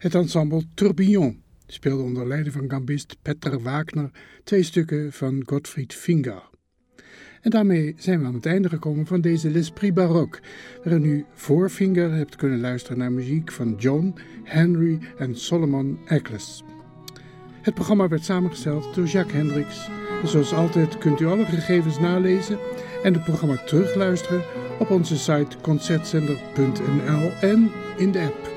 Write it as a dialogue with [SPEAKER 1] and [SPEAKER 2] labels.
[SPEAKER 1] Het ensemble Tourbillon speelde onder leiding van gambist Petter Wagner 2 stukken van Gottfried Finger. En daarmee zijn we aan het einde gekomen van deze L'Esprit Baroque, waarin u voor Finger hebt kunnen luisteren naar muziek van John, Henry en Solomon Eccles. Het programma werd samengesteld door Jacques Hendricks. En zoals altijd kunt u alle gegevens nalezen en het programma terugluisteren op onze site concertzender.nl en in de app.